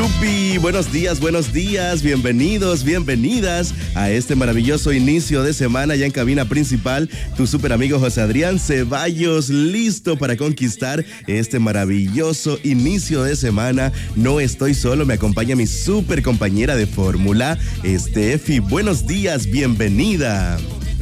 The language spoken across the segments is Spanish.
Yupi, buenos días, bienvenidos, bienvenidas a este maravilloso inicio de semana ya en cabina principal, tu super amigo José Adrián Ceballos, listo para conquistar este maravilloso inicio de semana. No estoy solo, me acompaña mi super compañera de fórmula, Estefi. Buenos días, bienvenida.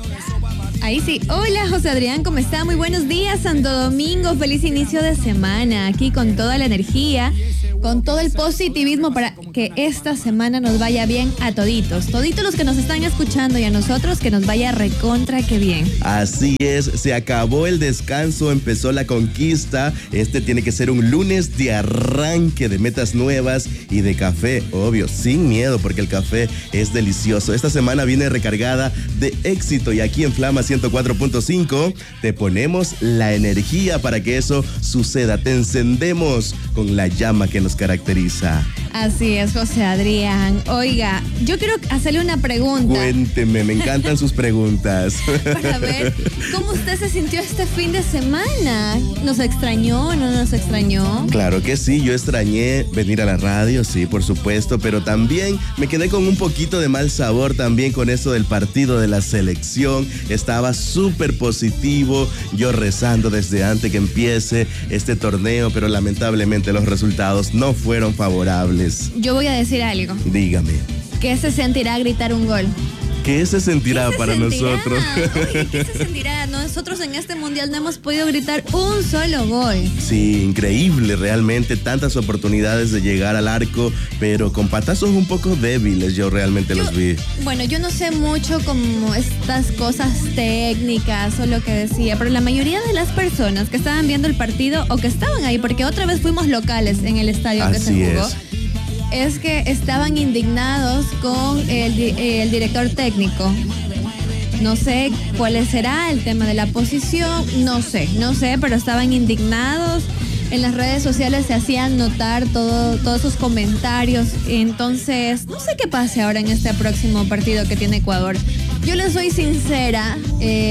Ahí sí. Hola, José Adrián, ¿cómo está? Muy buenos días, Santo Domingo. Feliz inicio de semana. Aquí con toda la energía, con todo el positivismo para que esta semana nos vaya bien a toditos. Toditos los que nos están escuchando y a nosotros que nos vaya recontra que bien. Así es, se acabó el descanso, empezó la conquista. Este tiene que ser un lunes de arranque de metas nuevas y de café, obvio, sin miedo porque el café es delicioso. Esta semana viene recargada de éxito y aquí en Flama 104.5 te ponemos la energía para que eso suceda. Te encendemos con la llama que nos caracteriza. Así es, José Adrián. Oiga, yo quiero hacerle una pregunta. Cuénteme, me encantan sus preguntas. Para ver cómo usted se sintió este fin de semana. ¿Nos extrañó o no nos extrañó? Claro que sí, yo extrañé venir a la radio, sí, por supuesto, pero también me quedé con un poquito de mal sabor también con esto del partido de la selección. Estaba súper positivo, yo rezando desde antes que empiece este torneo, pero lamentablemente los resultados no fueron favorables. Yo voy a decir algo. Dígame. ¿Qué se sentirá gritar un gol? ¿Qué se sentirá para nosotros? Oye, ¿qué se sentirá? Nosotros en este mundial no hemos podido gritar un solo gol. Sí, increíble, realmente, tantas oportunidades de llegar al arco, pero con patazos un poco débiles, yo realmente los vi. Bueno, yo no sé mucho como estas cosas técnicas o lo que decía, pero la mayoría de las personas que estaban viendo el partido o que estaban ahí, porque otra vez fuimos locales en el estadio que se jugó. Es que estaban indignados con el director técnico. No sé cuál será el tema de la posición, no sé, pero estaban indignados. En las redes sociales se hacían notar todos esos comentarios. Entonces, no sé qué pase ahora en este próximo partido que tiene Ecuador. Yo les soy sincera,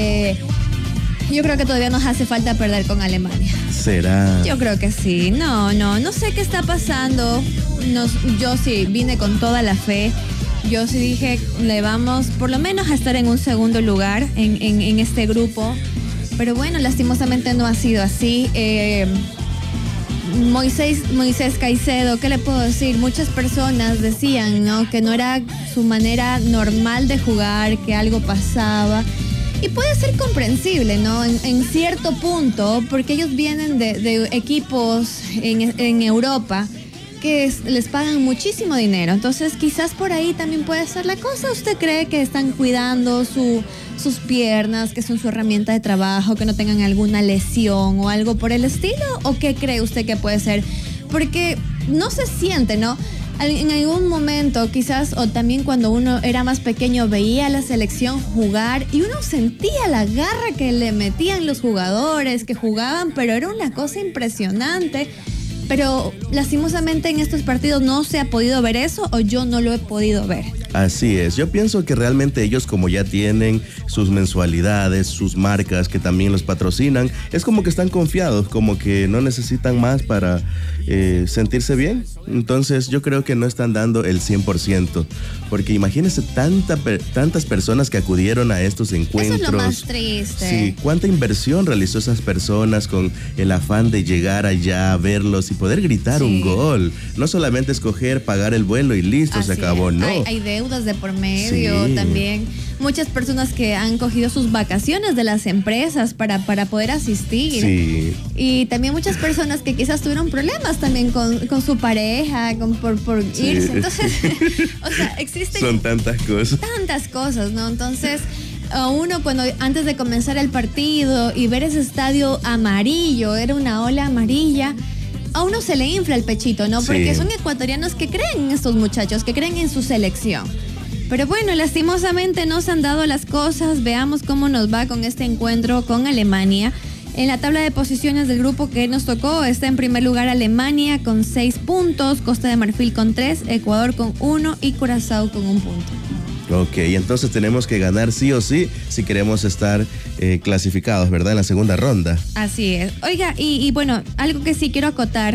yo creo que todavía nos hace falta perder con Alemania. ¿Será? Yo creo que sí. No sé qué está pasando. Yo sí vine con toda la fe. Yo sí dije, le vamos por lo menos a estar en un segundo lugar en este grupo. Pero bueno, lastimosamente no ha sido así. Moisés Caicedo, ¿qué le puedo decir? Muchas personas decían, ¿no?, que no era su manera normal de jugar, que algo pasaba. Y puede ser comprensible, ¿no? En cierto punto, porque ellos vienen de equipos en Europa que les pagan muchísimo dinero. Entonces, quizás por ahí también puede ser la cosa. ¿Usted cree que están cuidando sus piernas, que son su herramienta de trabajo, que no tengan alguna lesión o algo por el estilo? ¿O qué cree usted que puede ser? Porque no se siente, ¿no? En algún momento quizás, o también cuando uno era más pequeño, veía a la selección jugar y uno sentía la garra que le metían los jugadores que jugaban, pero era una cosa impresionante. Pero lastimosamente en estos partidos no se ha podido ver eso, o yo no lo he podido ver. Así es, yo pienso que realmente ellos, como ya tienen sus mensualidades, sus marcas que también los patrocinan, es como que están confiados, como que no necesitan más para sentirse bien. Entonces yo creo que no están dando el 100%, porque imagínense tantas personas que acudieron a estos encuentros. Eso es lo más triste. Sí, cuánta inversión realizó esas personas con el afán de llegar allá a verlos y poder gritar un gol. No solamente escoger, pagar el vuelo y listo, se acabó, no. Hay deudas de por medio también. Muchas personas que han cogido sus vacaciones de las empresas para poder asistir. Sí. Y también muchas personas que quizás tuvieron problemas también con su pareja, por irse. Entonces, o sea, existen... Son tantas cosas. Tantas cosas, ¿no? Entonces, uno cuando antes de comenzar el partido y ver ese estadio amarillo, era una ola amarilla, a uno se le infla el pechito, ¿no? Porque son ecuatorianos que creen en estos muchachos, que creen en su selección. Pero bueno, lastimosamente no se han dado las cosas. Veamos cómo nos va con este encuentro con Alemania. En la tabla de posiciones del grupo que nos tocó está en primer lugar Alemania con 6 puntos, Costa de Marfil con 3, Ecuador con 1 y Curazao con 1 punto. Ok, entonces tenemos que ganar sí o sí si queremos estar clasificados, ¿verdad? En la segunda ronda. Así es. Oiga, y bueno, algo que sí quiero acotar,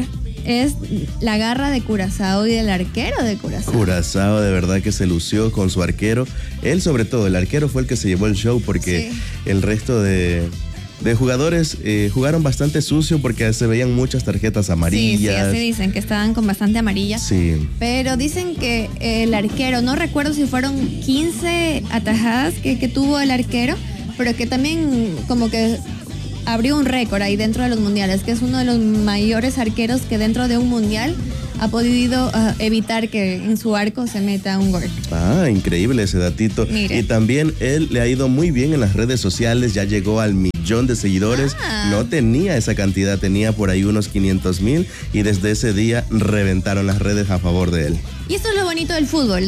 es la garra de Curazao y del arquero de Curazao. Curazao de verdad que se lució con su arquero. Él sobre todo, el arquero fue el que se llevó el show porque el resto de jugadores jugaron bastante sucio porque se veían muchas tarjetas amarillas. Sí, así dicen, que estaban con bastante amarilla. Sí. Pero dicen que el arquero, no recuerdo si fueron 15 atajadas que tuvo el arquero, pero que también como que abrió un récord ahí dentro de los mundiales, que es uno de los mayores arqueros que dentro de un mundial ha podido evitar que en su arco se meta un gol. Ah, increíble ese datito. Mire. Y también él le ha ido muy bien en las redes sociales, ya llegó al 1,000,000 de seguidores. No tenía esa cantidad, tenía por ahí unos 500,000 y desde ese día reventaron las redes a favor de él. Y esto es lo bonito del fútbol.